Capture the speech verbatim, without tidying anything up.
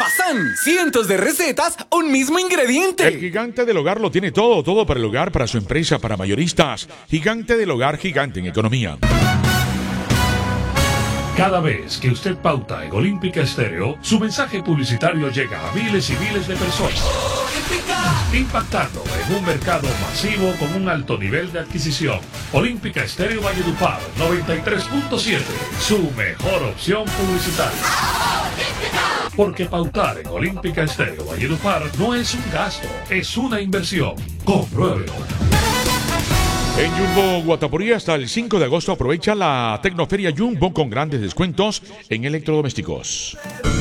Alpazán, cientos de recetas, un mismo ingrediente. El Gigante del Hogar lo tiene todo, todo para el hogar, para su empresa, para mayoristas. Gigante del Hogar, gigante en economía. Cada vez que usted pauta en Olímpica Estéreo, su mensaje publicitario llega a miles y miles de personas, impactando en un mercado masivo con un alto nivel de adquisición. Olímpica Estéreo Valledupar noventa y tres punto siete, su mejor opción publicitaria. Porque pautar en Olímpica Estéreo Valledupar no es un gasto, es una inversión. Compruébelo. En Jumbo Guatapurí hasta el cinco de agosto aprovecha la Tecnoferia Jumbo con grandes descuentos en electrodomésticos.